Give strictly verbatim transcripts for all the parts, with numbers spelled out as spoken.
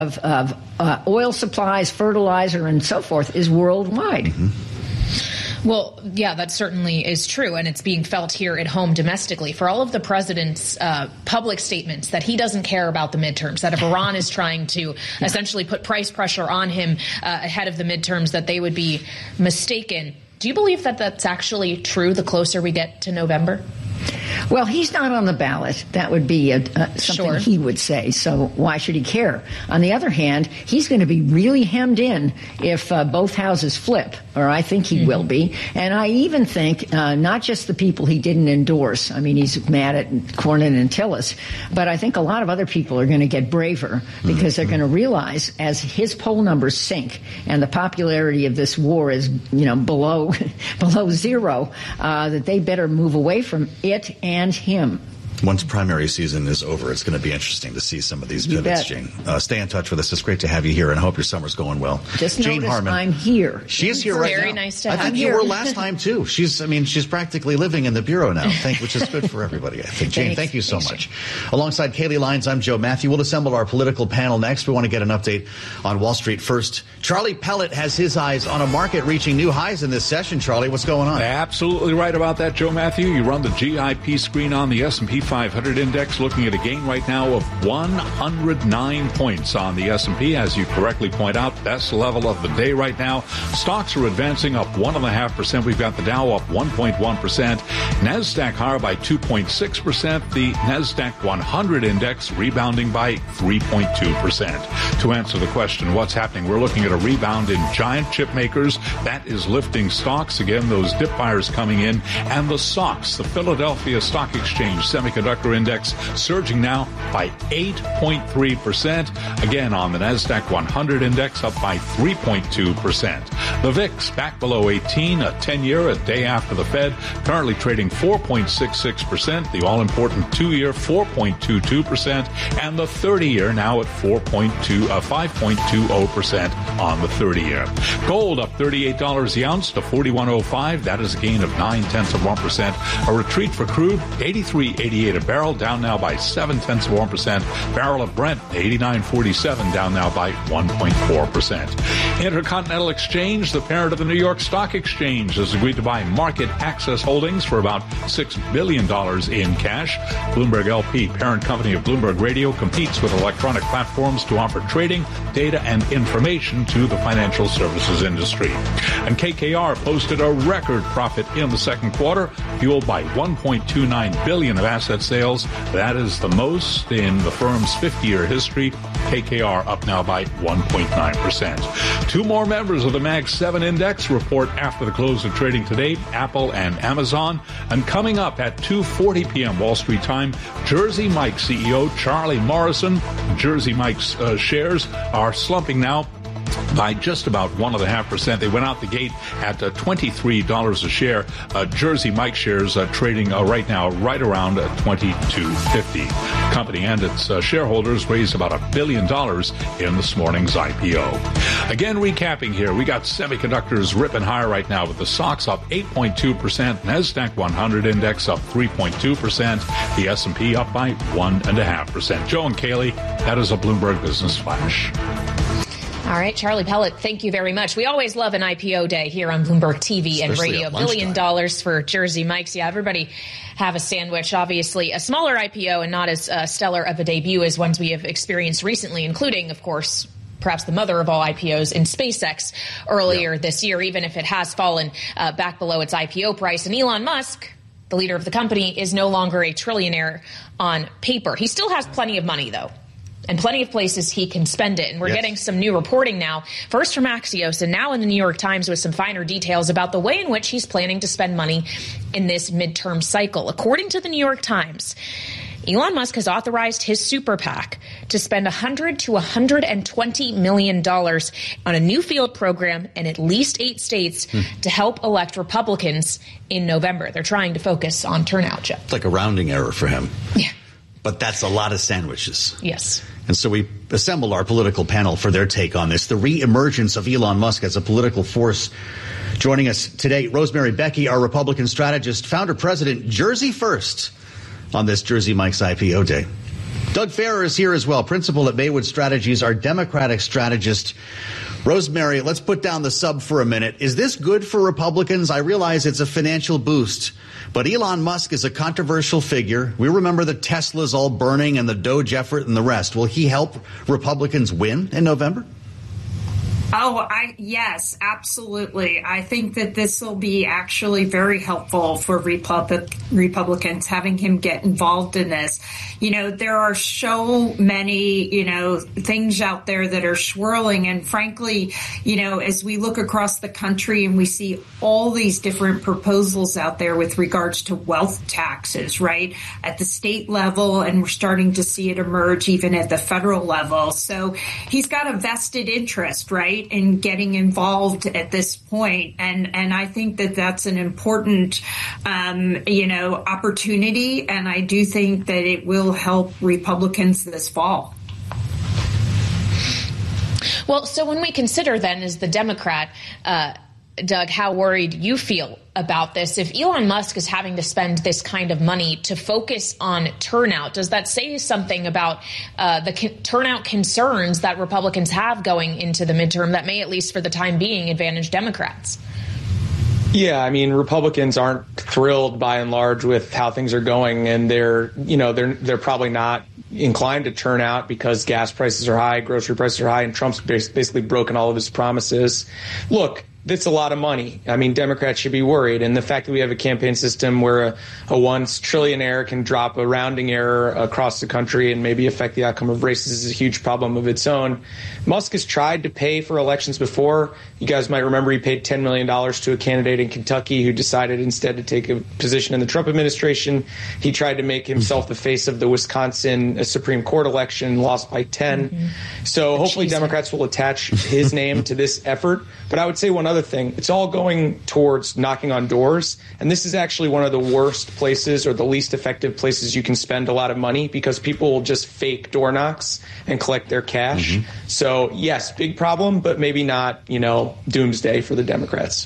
of, of uh, oil supplies, fertilizer, and so forth is worldwide. Mm-hmm. Well, yeah, that certainly is true, and it's being felt here at home domestically. For all of the president's uh, public statements that he doesn't care about the midterms, that if Iran is trying to yeah. essentially put price pressure on him uh, ahead of the midterms, that they would be mistaken. Do you believe that that's actually true the closer we get to November? Well, he's not on the ballot. That would be a, a, something sure. he would say. So why should he care? On the other hand, he's going to be really hemmed in if uh, both houses flip, or I think he mm-hmm. will be. And I even think uh, not just the people he didn't endorse. I mean, he's mad at Cornyn and Tillis, but I think a lot of other people are going to get braver because mm-hmm. they're going to realize as his poll numbers sink and the popularity of this war is, you know, below below zero, uh, that they better move away from it and him. Once primary season is over, it's going to be interesting to see some of these You pivots, bet. Jane. Uh, stay in touch with us. It's great to have you here, and I hope your summer's going well. Just Jane notice Harman. I'm here. She is here right now. Very nice to have I think you you here. were last time, too. She's, I mean, she's practically living in the bureau now, thank, which is good for everybody, I think. Jane, Thanks. thank you so Thanks, much. Alongside Kaylee Lyons, I'm Joe Matthew. We'll assemble our political panel next. We want to get an update on Wall Street first. Charlie Pellet has his eyes on a market reaching new highs in this session. Charlie, what's going on? Absolutely right about that, Joe Matthew. You run the G I P screen on the S and P five hundred index, looking at a gain right now of one hundred nine points on the S and P. As you correctly point out, best level of the day right now. Stocks are advancing up one point five percent. We've got the Dow up one point one percent. NASDAQ higher by two point six percent. The NASDAQ one hundred index rebounding by three point two percent. To answer the question, what's happening? We're looking at a rebound in giant chip makers. That is lifting stocks. Again, those dip buyers coming in. And the S O X, the Philadelphia Stock Exchange Semiconductor Index, surging now by eight point three percent. Again, on the NASDAQ one hundred index, up by three point two percent. The V I X back below eighteen, a ten-year, a day after the Fed, currently trading four point six six percent. The all-important two-year, four point two two percent. And the thirty-year now at four point two, uh, five point two zero percent on the thirty-year. Gold up thirty-eight dollars the ounce to forty-one oh five. That is a gain of nine tenths of one percent. A retreat for crude, eighty-three eighty-eight a barrel, down now by seven tenths of one percent. Barrel of Brent, eighty-nine forty-seven, down now by one point four percent. Intercontinental Exchange, the parent of the New York Stock Exchange, has agreed to buy Market Access Holdings for about six billion dollars in cash. Bloomberg L P, parent company of Bloomberg Radio, competes with electronic platforms to offer trading, data, and information to the financial services industry. And K K R posted a record profit in the second quarter, fueled by one point two nine billion dollars of asset sales. That is the most in the firm's fifty-year history. K K R up now by one point nine percent. Two more members of the Mag seven Index report after the close of trading today, Apple and Amazon. And coming up at two forty p.m. Wall Street time, Jersey Mike's C E O Charlie Morrison. Jersey Mike's uh, shares are slumping now by just about one and a half percent. They went out the gate at uh, twenty-three dollars a share. Uh, Jersey Mike shares uh, trading uh, right now right around uh, twenty-two fifty. Company and its uh, shareholders raised about a billion dollars in this morning's I P O. Again, recapping here, we got semiconductors ripping higher right now with the S O X up eight point two percent, NASDAQ one hundred index up three point two percent, the S and P up by one point five percent. Joe and Kaylee, that is a Bloomberg Business Flash. All right, Charlie Pellet, thank you very much. We always love an I P O day here on Bloomberg T V and Especially radio. at Billion lunchtime. dollars for Jersey Mike's. Yeah, everybody have a sandwich. Obviously, a smaller I P O and not as uh, stellar of a debut as ones we have experienced recently, including, of course, perhaps the mother of all I P Os in SpaceX earlier yeah. this year, even if it has fallen uh, back below its I P O price. And Elon Musk, the leader of the company, is no longer a trillionaire on paper. He still has plenty of money, though, and plenty of places he can spend it. And we're yes. getting some new reporting now, first from Axios and now in the New York Times with some finer details about the way in which he's planning to spend money in this midterm cycle. According to the New York Times, Elon Musk has authorized his super PAC to spend one hundred to one hundred twenty million dollars on a new field program in at least eight states hmm. to help elect Republicans in November. They're trying to focus on turnout, Jeff. It's like a rounding error for him. Yeah. But that's a lot of sandwiches. Yes. And so we assembled our political panel for their take on this, the reemergence of Elon Musk as a political force. Joining us today, Rosemary Becky, our Republican strategist, founder, president, Jersey First, on this Jersey Mike's I P O day. Doug Farrar is here as well, principal at Maywood Strategies, our Democratic strategist. Rosemary, let's put down the sub for a minute. Is this good for Republicans? I realize it's a financial boost, but Elon Musk is a controversial figure. We remember the Teslas all burning and the Doge effort and the rest. Will he help Republicans win in November? Oh, I yes, absolutely. I think that this will be actually very helpful for Republic, Republicans having him get involved in this. You know, there are so many, you know, things out there that are swirling. And frankly, you know, as we look across the country and we see all these different proposals out there with regards to wealth taxes, right, at the state level, and we're starting to see it emerge even at the federal level. So he's got a vested interest, right, in getting involved at this point. And, and I think that that's an important, um, you know, opportunity. And I do think that it will help Republicans this fall. Well, so when we consider then as the Democrat, uh, Doug, how worried you feel about this. If Elon Musk is having to spend this kind of money to focus on turnout, does that say something about uh, the co- turnout concerns that Republicans have going into the midterm that may, at least for the time being, advantage Democrats? Yeah, I mean, Republicans aren't thrilled by and large with how things are going, and they're, you know, they're they're probably not inclined to turn out because gas prices are high, grocery prices are high, and Trump's basically broken all of his promises. Look, that's a lot of money. I mean, Democrats should be worried. And the fact that we have a campaign system where a, a once trillionaire can drop a rounding error across the country and maybe affect the outcome of races is a huge problem of its own. Musk has tried to pay for elections before. You guys might remember he paid ten million dollars to a candidate in Kentucky who decided instead to take a position in the Trump administration. He tried to make himself the face of the Wisconsin Supreme Court election, lost by ten. Mm-hmm. So hopefully Democrats will attach his name to this effort. But I would say one other thing. It's all going towards knocking on doors. And this is actually one of the worst places or the least effective places you can spend a lot of money because people will just fake door knocks and collect their cash. Mm-hmm. So, yes, big problem, but maybe not, you know, doomsday for the Democrats.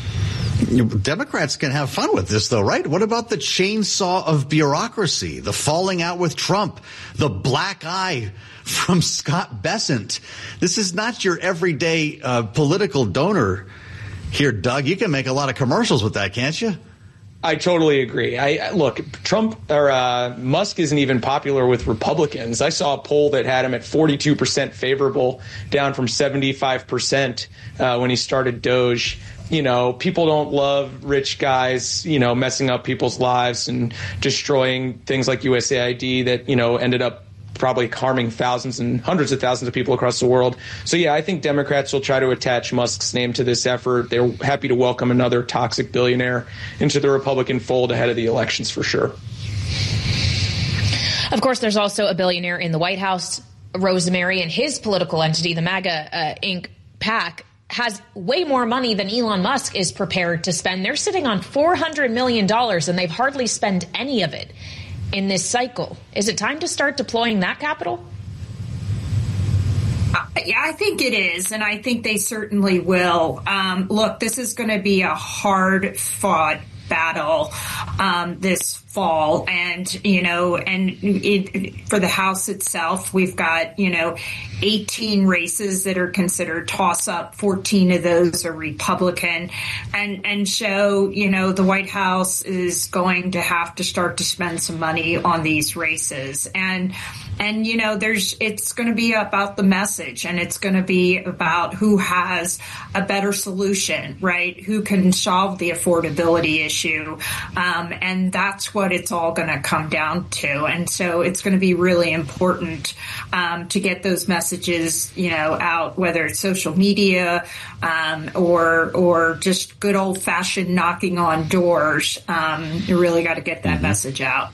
Democrats can have fun with this, though, right? What about the chainsaw of bureaucracy, the falling out with Trump, the black eye from Scott Bessent? This is not your everyday uh, political donor here, Doug. You can make a lot of commercials with that, can't you? I totally agree. I look, Trump or uh, Musk isn't even popular with Republicans. I saw a poll that had him at forty-two percent favorable, down from seventy-five percent uh, when he started Doge. You know, people don't love rich guys, you know, messing up people's lives and destroying things like U S A I D that, you know, ended up probably harming thousands and hundreds of thousands of people across the world. So, yeah, I think Democrats will try to attach Musk's name to this effort. They're happy to welcome another toxic billionaire into the Republican fold ahead of the elections for sure. Of course, there's also a billionaire in the White House, Rosemary, and his political entity, the MAGA uh, Incorporated. PAC, has way more money than Elon Musk is prepared to spend. They're sitting on four hundred million dollars, and they've hardly spent any of it in this cycle. Is it time to start deploying that capital? Uh, yeah, I think it is, and I think they certainly will. Um, look, this is going to be a hard-fought battle um, this fall, and you know, and it, for the House itself, we've got you know eighteen races that are considered toss-up. fourteen of those are Republican, and and so you know the White House is going to have to start to spend some money on these races, and and you know there's it's going to be about the message, and it's going to be about who has a better solution, right? Who can solve the affordability issue, um, and that's what it's all going to come down to. And so it's going to be really important um, to get those messages, you know, out, whether it's social media um, or or just good old fashioned knocking on doors. Um, you really got to get that mm-hmm. message out.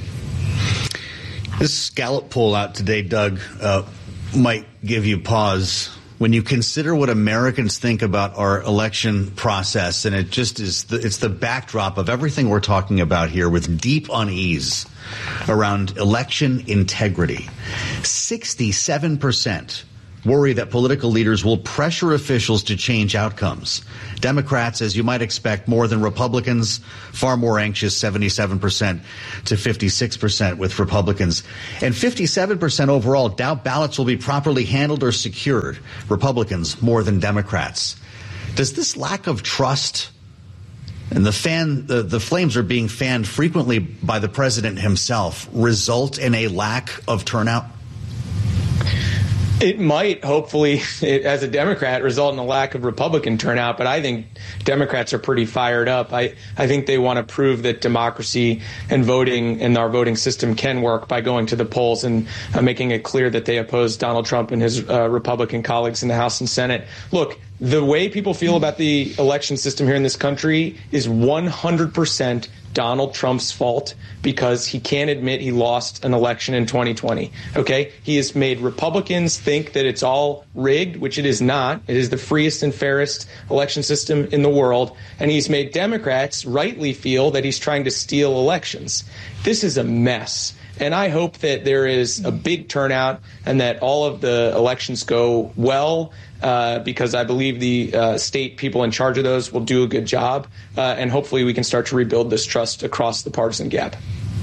This Gallup poll out today, Doug, uh, might give you pause when you consider what Americans think about our election process, and it just is the, it's the backdrop of everything we're talking about here with deep unease around election integrity. sixty-seven percent worry that political leaders will pressure officials to change outcomes. Democrats, as you might expect, more than Republicans, far more anxious, seventy-seven percent to fifty-six percent with Republicans. And fifty-seven percent overall doubt ballots will be properly handled or secured. Republicans more than Democrats. Does this lack of trust, and the fan, the, the flames are being fanned frequently by the president himself, result in a lack of turnout? It might, hopefully, it, as a Democrat, result in a lack of Republican turnout, but I think Democrats are pretty fired up. I, I think they want to prove that democracy and voting and our voting system can work by going to the polls and uh, making it clear that they oppose Donald Trump and his uh, Republican colleagues in the House and Senate. Look, the way people feel about the election system here in this country is one hundred percent Donald Trump's fault because he can't admit he lost an election in twenty twenty. Okay? He has made Republicans think that it's all rigged, which it is not. It is the freest and fairest election system in the world. And he's made Democrats rightly feel that he's trying to steal elections. This is a mess. And I hope that there is a big turnout and that all of the elections go well, uh, because I believe the uh, state people in charge of those will do a good job. Uh, and hopefully we can start to rebuild this trust across the partisan gap.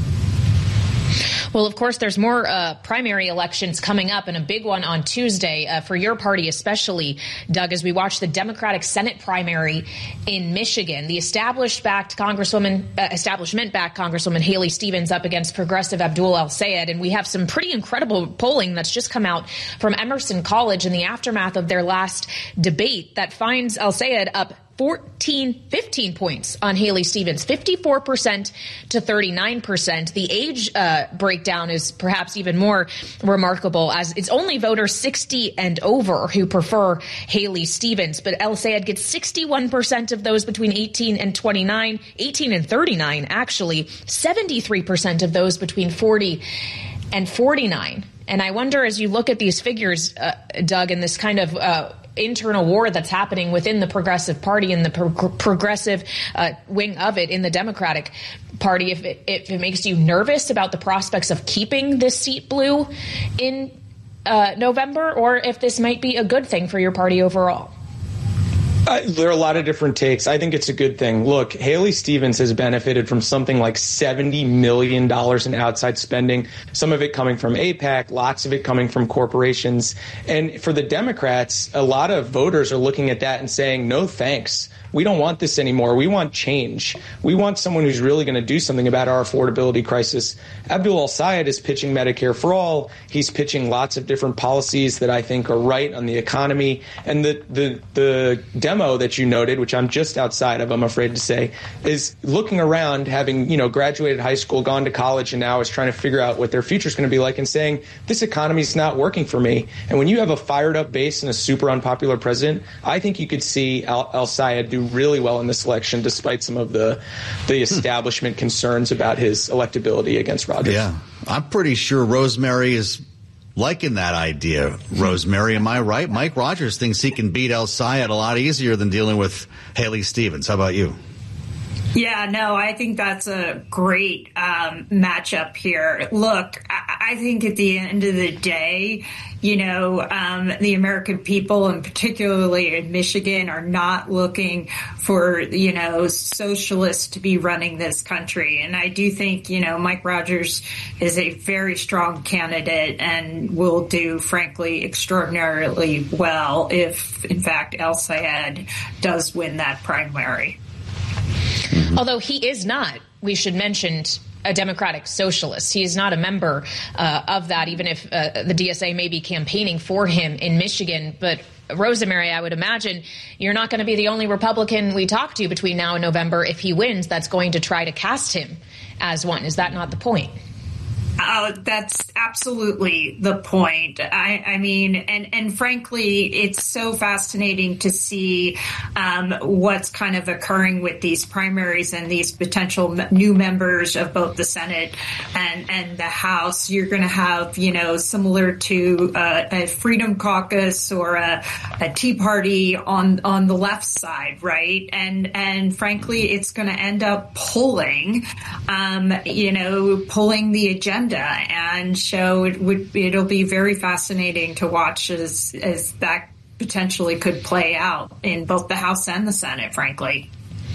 Well, of course, there's more uh, primary elections coming up, and a big one on Tuesday uh, for your party especially, Doug, as we watch the Democratic Senate primary in Michigan. The established-backed Congresswoman, uh, establishment-backed Congresswoman Haley Stevens up against progressive Abdul El-Sayed, and we have some pretty incredible polling that's just come out from Emerson College in the aftermath of their last debate that finds El-Sayed up fourteen, fifteen points on Haley Stevens, fifty-four percent to thirty-nine percent. The age uh, breakdown is perhaps even more remarkable, as it's only voters sixty and over who prefer Haley Stevens. But El-Sayed gets sixty-one percent of those between eighteen and twenty-nine, eighteen and thirty-nine, actually, seventy-three percent of those between forty and forty-nine. And I wonder, as you look at these figures, uh, Doug, and this kind of uh, internal war that's happening within the Progressive Party and the pro- progressive uh, wing of it in the Democratic Party, if it, if it makes you nervous about the prospects of keeping this seat blue in uh, November, or if this might be a good thing for your party overall. Uh, there are a lot of different takes. I think it's a good thing. Look, Haley Stevens has benefited from something like seventy million dollars in outside spending, some of it coming from AIPAC, lots of it coming from corporations. And for the Democrats, a lot of voters are looking at that and saying, no thanks. We don't want this anymore. We want change. We want someone who's really going to do something about our affordability crisis. Abdul El-Sayed is pitching Medicare for all. He's pitching lots of different policies that I think are right on the economy. And the, the, the demo that you noted, which I'm just outside of, I'm afraid to say, is looking around, having, you know, graduated high school, gone to college, and now is trying to figure out what their future is going to be like and saying, this economy is not working for me. And when you have a fired up base and a super unpopular president, I think you could see El- El-Sayed do really well in this election, despite some of the the establishment concerns about his electability against Rogers. Yeah, I'm pretty sure Rosemary is liking that idea. Rosemary, am I right? Mike Rogers thinks he can beat El-Sayed a lot easier than dealing with Haley Stevens. How about you? Yeah, no, I think that's a great um, matchup here. Look, I, I think at the end of the day, you know, um, the American people, and particularly in Michigan, are not looking for, you know, socialists to be running this country. And I do think, you know, Mike Rogers is a very strong candidate and will do, frankly, extraordinarily well if, in fact, El-Sayed does win that primary. Mm-hmm. Although he is not, we should mention, a Democratic Socialist. He is not a member uh, of that, even if uh, the D S A may be campaigning for him in Michigan. But Rosemary, I would imagine you're not going to be the only Republican we talk to between now and November if he wins that's going to try to cast him as one. Is that not the point? Uh, that's absolutely the point. I, I mean, and, and frankly, it's so fascinating to see um, what's kind of occurring with these primaries and these potential new members of both the Senate and, and the House. You're going to have, you know, similar to uh, a Freedom Caucus or a, a Tea Party on on the left side, right? And and frankly, it's going to end up pulling, um, you know, pulling the agenda agenda. And so it would, it'll be very fascinating to watch as, as that potentially could play out in both the House and the Senate, frankly.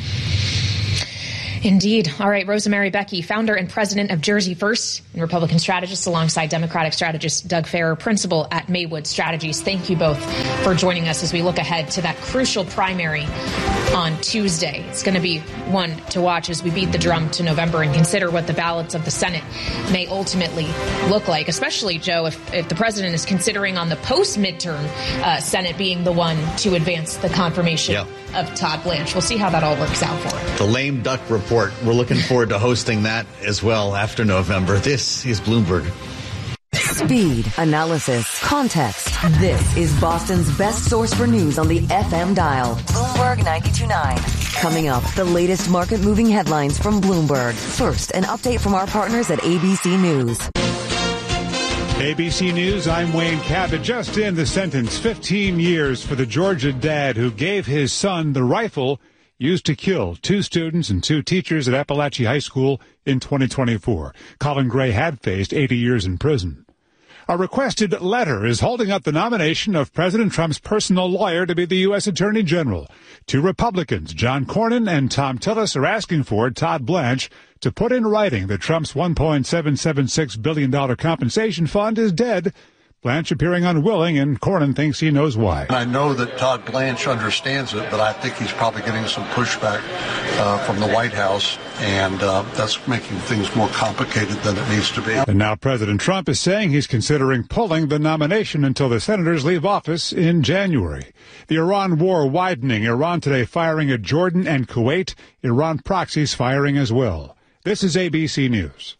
Indeed. All right, Rosemary Becky, founder and president of Jersey First and Republican strategist, alongside Democratic strategist Doug Farrer, principal at Maywood Strategies. Thank you both for joining us as we look ahead to that crucial primary on Tuesday. It's going to be one to watch as we beat the drum to November and consider what the ballots of the Senate may ultimately look like, especially, Joe, if, if the president is considering on the post-midterm uh, Senate being the one to advance the confirmation yeah. of Todd Blanche. We'll see how that all works out for him. The lame duck report. We're looking forward to hosting that as well after November. This is Bloomberg. Speed, analysis, context. This is Boston's best source for news on the F M dial. Bloomberg ninety-two point nine. Coming up, the latest market-moving headlines from Bloomberg. First, an update from our partners at A B C News. A B C News, I'm Wayne Cabot. Just in the sentence, fifteen years for the Georgia dad who gave his son the rifle used to kill two students and two teachers at Appalachia High School in twenty twenty-four. Colin Gray had faced eighty years in prison. A requested letter is holding up the nomination of President Trump's personal lawyer to be the U S Attorney General. Two Republicans, John Cornyn and Tom Tillis, are asking for Todd Blanche to put in writing that Trump's one point seven seven six billion dollars compensation fund is dead. Blanche appearing unwilling, and Cornyn thinks he knows why. I know that Todd Blanche understands it, but I think he's probably getting some pushback uh, from the White House, and uh, that's making things more complicated than it needs to be. And now President Trump is saying he's considering pulling the nomination until the senators leave office in January. The Iran war widening, Iran today firing at Jordan and Kuwait, Iran proxies firing as well. This is A B C News.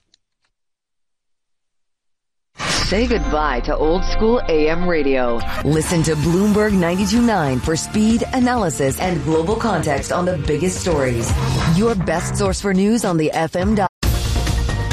Say goodbye to old school A M radio. Listen to Bloomberg ninety-two point nine for speed, analysis, and global context on the biggest stories. Your best source for news on the F M dial.